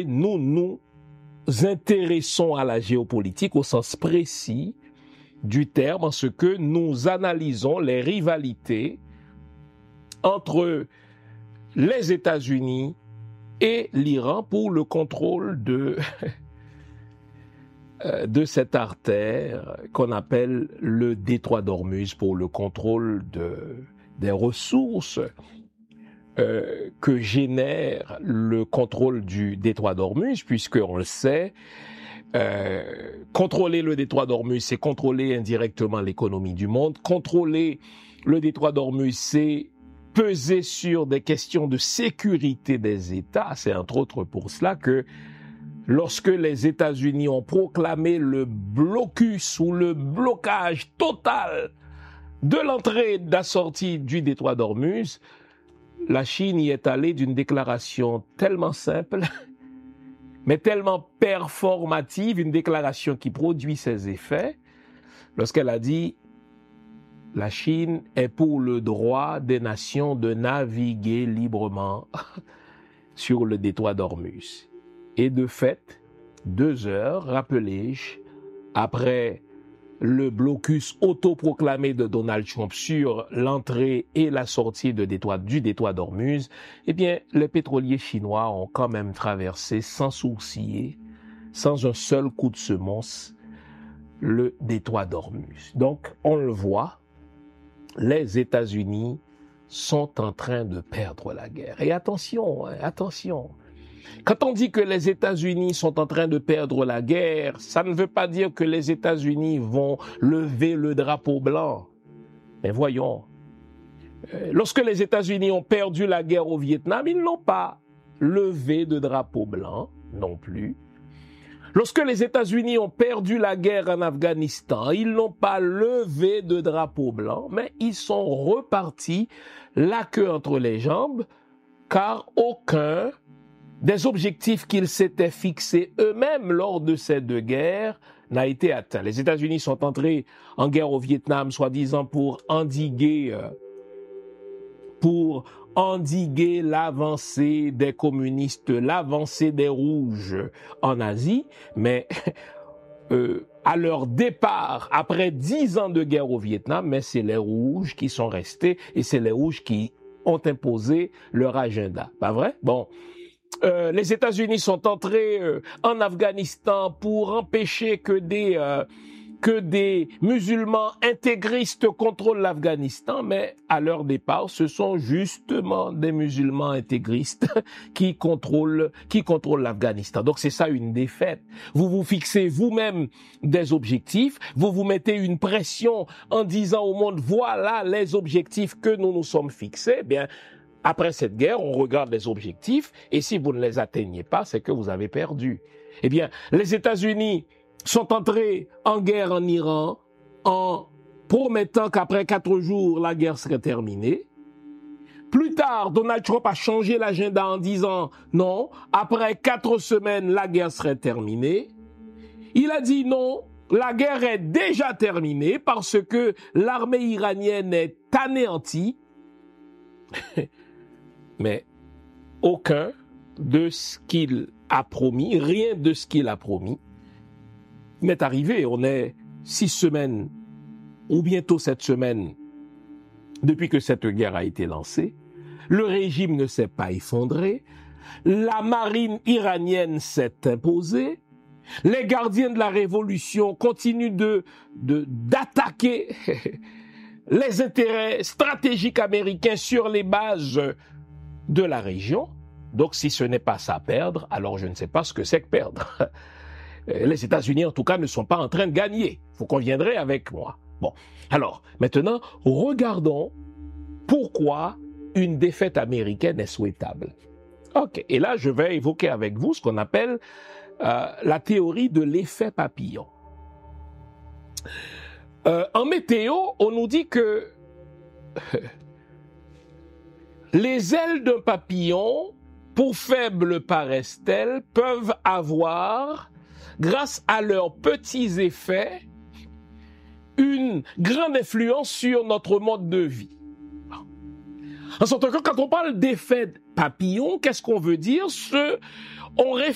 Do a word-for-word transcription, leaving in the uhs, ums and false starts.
Nous nous intéressons à la géopolitique au sens précis du terme, en ce que nous analysons les rivalités entre les États-Unis et l'Iran pour le contrôle de, de cette artère qu'on appelle le détroit d'Ormuz, pour le contrôle de, des ressources euh, que génère le contrôle du détroit d'Ormuz, puisqu'on le sait, euh, contrôler le détroit d'Ormuz, c'est contrôler indirectement l'économie du monde. Contrôler le détroit d'Ormuz, c'est peser sur des questions de sécurité des États. C'est entre autres pour cela que lorsque les États-Unis ont proclamé le blocus ou le blocage total de l'entrée et de la sortie du détroit d'Ormuz, la Chine y est allée d'une déclaration tellement simple, mais tellement performative, une déclaration qui produit ses effets, lorsqu'elle a dit « La Chine est pour le droit des nations de naviguer librement sur le détroit d'Ormuz. » Et de fait, deux heures, rappelais-je, après le blocus autoproclamé de Donald Trump sur l'entrée et la sortie de détroit, du détroit d'Ormuz, eh bien, les pétroliers chinois ont quand même traversé sans sourciller, sans un seul coup de semonce, le détroit d'Ormuz. Donc, on le voit, les États-Unis sont en train de perdre la guerre. Et attention, hein, attention. Quand on dit que les États-Unis sont en train de perdre la guerre, ça ne veut pas dire que les États-Unis vont lever le drapeau blanc. Mais voyons, lorsque les États-Unis ont perdu la guerre au Vietnam, ils n'ont pas levé de drapeau blanc non plus. Lorsque les États-Unis ont perdu la guerre en Afghanistan, ils n'ont pas levé de drapeau blanc, mais ils sont repartis la queue entre les jambes, car aucun des objectifs qu'ils s'étaient fixés eux-mêmes lors de ces deux guerres n'a été atteint. Les États-Unis sont entrés en guerre au Vietnam, soi-disant pour endiguer, euh, pour endiguer l'avancée des communistes, l'avancée des rouges en Asie, mais euh, à leur départ, après dix ans de guerre au Vietnam, mais c'est les rouges qui sont restés et c'est les rouges qui ont imposé leur agenda. Pas vrai? Bon. Euh, les États-Unis sont entrés euh, en Afghanistan pour empêcher que des euh, que des musulmans intégristes contrôlent l'Afghanistan, mais à leur départ, ce sont justement des musulmans intégristes qui contrôlent qui contrôlent l'Afghanistan. Donc c'est ça une défaite. Vous vous fixez vous-même des objectifs, vous vous mettez une pression en disant au monde voilà les objectifs que nous nous sommes fixés. Eh bien, après cette guerre, on regarde les objectifs et si vous ne les atteignez pas, c'est que vous avez perdu. Eh bien, les États-Unis sont entrés en guerre en Iran en promettant qu'après quatre jours, la guerre serait terminée. Plus tard, Donald Trump a changé l'agenda en disant non, après quatre semaines, la guerre serait terminée. Il a dit non, la guerre est déjà terminée parce que l'armée iranienne est anéantie. Mais aucun de ce qu'il a promis, rien de ce qu'il a promis n'est arrivé. On est six semaines, ou bientôt sept semaines, depuis que cette guerre a été lancée. Le régime ne s'est pas effondré. La marine iranienne s'est imposée. Les gardiens de la révolution continuent de, de, d'attaquer les intérêts stratégiques américains sur les bases de la région. Donc, si ce n'est pas ça perdre, alors je ne sais pas ce que c'est que perdre. Les États-Unis, en tout cas, ne sont pas en train de gagner. Vous conviendrez avec moi. Bon, alors, maintenant, regardons pourquoi une défaite américaine est souhaitable. Ok, et là, je vais évoquer avec vous ce qu'on appelle euh, la théorie de l'effet papillon. Euh, en météo, on nous dit que les ailes d'un papillon, pour faibles paraissent-elles, peuvent avoir, grâce à leurs petits effets, une grande influence sur notre mode de vie. En sorte que quand on parle d'effet papillon, qu'est-ce qu'on veut dire? Ce, on réfléchit